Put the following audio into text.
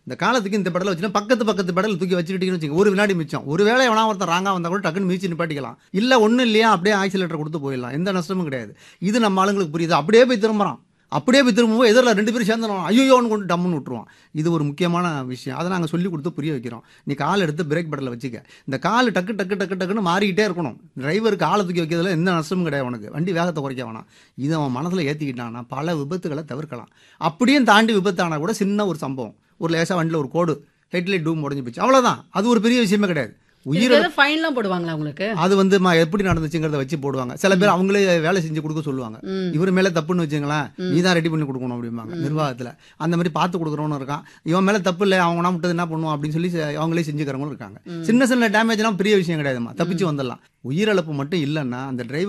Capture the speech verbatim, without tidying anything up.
இந்த காலத்துக்கு இந்த பெடலை வச்சுன்னா பக்கத்து பக்கத்து பெடல் தூக்கி வச்சுக்கிட்டீங்கன்னு வச்சுங்க ஒரு வினாடி மிச்சம். ஒரு வேளை எவனா ஒருத்தன் ராங்கா வந்தா கூட டக்குன்னு மிதிச்சு நிப்பாட்டிக்கலாம். இல்ல ஒண்ணும் இல்லையா அப்படியே ஆக்சிலேட்டர் கொடுத்து போயிடலாம். எந்த நஷ்டமும் கிடையாது. இது நம்ம ஆளுங்களுக்கு புரியுது. அப்படியே போய் திரும்புறான். அப்படியே போய் திரும்பும்போது எதிரில் ரெண்டு பேரும் சேர்ந்து ஐயோன்னு கொண்டு டம்முன்னு விட்டுருவான். இது ஒரு முக்கியமான விஷயம். அதை நாங்கள் சொல்லி கொடுத்து புரிய வைக்கிறோம். நீ கால் எடுத்து பிரேக் பெடலில் வச்சுக்க. இந்த கால் டக்கு டக்கு டக்கு டக்குன்னு மாறிக்கிட்டே இருக்கணும். டிரைவருக்கு ஆளை தூக்கி வைக்கிறதுல எந்த நஷ்டமும் கிடையாது. உனக்கு வண்டி வேகத்தை குறைக்க வேணாம். இதை அவன் மனசில் ஏற்றிக்கிட்டான்னா பல விபத்துகளை தவிர்க்கலாம். அப்படியும் தாண்டி விபத்தானா கூட சின்ன ஒரு சம்பவம், ஒரு லேசாக வண்டியில் ஒரு கோடு, ஹெட்லைட் டூம் உடஞ்சி போச்சு, அவ்வளோதான். அது ஒரு பெரிய விஷயமே கிடையாது. உயிரை ஃபைன்லாம் போடுவாங்களா உங்களுக்கு? அது வந்து எப்படி நடந்துச்சுங்கிறத வச்சு போடுவாங்க. சில பேர் அவங்களே வேலை செஞ்சு கொடுக்க சொல்லுவாங்க. இவர் மேல தப்புன்னு வச்சுங்களேன், நீ தான் ரெடி பண்ணி கொடுக்கணும் அப்படிம்பாங்க நிர்வாகத்துல. அந்த மாதிரி பார்த்து கொடுக்குறவனு இருக்கான். இவன் மேல தப்பு இல்லை, அவனா விட்டது என்ன பண்ணுவான் அப்படின்னு சொல்லி அவங்களே செஞ்சுக்கிறவங்களும் இருக்காங்க. சின்ன சின்ன டேமேஜ்லாம் பெரிய விஷயம் கிடையாதுமா, தப்பிச்சு வந்துடலாம். உயிரிழப்பு மட்டும் இல்லைன்னா அந்த டிரைவர்